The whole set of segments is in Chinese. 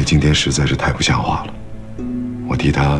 今天实在是太不像话了，我替他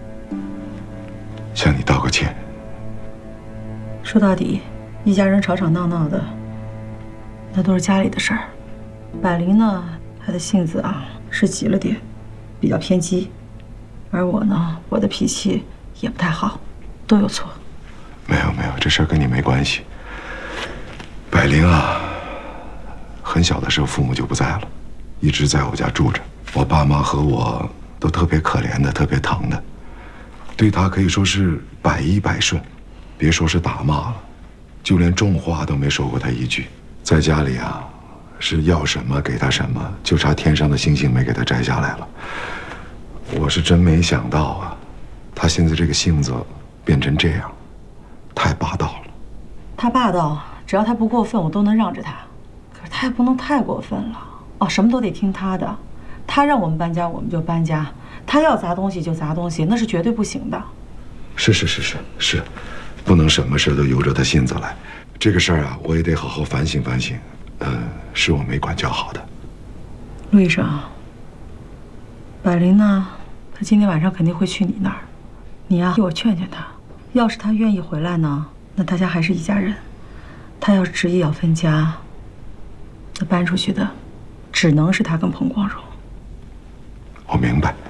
向你道个歉。 说到底，一家人吵吵闹闹的，那都是家里的事儿。百灵呢，她的性子啊是急了点，比较偏激，而我呢，我的脾气也不太好，都有错。 没有，这事儿跟你没关系。百灵啊，很小的时候父母就不在了，一直在我家住着。我爸妈和我都特别可怜的，特别疼的，对她可以说是百依百顺，别说是打骂了，就连重话都没说过她一句。在家里啊，是要什么给她什么，就差天上的星星没给她摘下来了。我是真没想到啊，她现在这个性子变成这样，太霸道了。 她霸道，只要她不过分，我都能让着她。可是她也不能太过分了哦，什么都得听她的。她让我们搬家，我们就搬家；她要砸东西就砸东西，那是绝对不行的。是，不能什么事都由着她性子来。这个事儿啊，我也得好好反省反省。是我没管教好的。 陆医生，百灵呢？她今天晚上肯定会去你那儿，你呀，替我劝劝她。要是她愿意回来呢，那大家还是一家人；她要是执意要分家，那搬出去的只能是她跟彭光荣。 我明白。